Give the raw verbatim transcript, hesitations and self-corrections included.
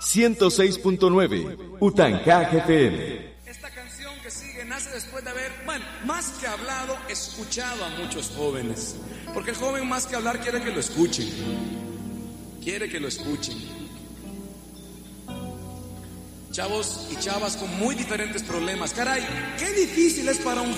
ciento seis punto nueve, Utancaj F M. Esta canción que sigue nace después de haber, bueno, más que hablado, escuchado a muchos jóvenes. Porque el joven más que hablar quiere que lo escuchen. Quiere que lo escuchen. Chavos y chavas con muy diferentes problemas. Caray, qué difícil es para un